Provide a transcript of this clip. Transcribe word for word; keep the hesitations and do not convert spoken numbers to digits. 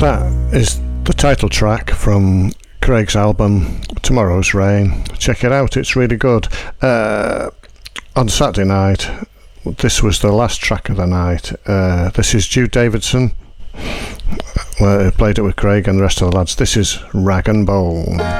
That is the title track from Craig's album Tomorrow's Rain. Check it out, it's really good. Uh, on Saturday night, this was the last track of the night. Uh, this is Jude Davidson, where he played it with Craig and the rest of the lads. This is Rag and Bone.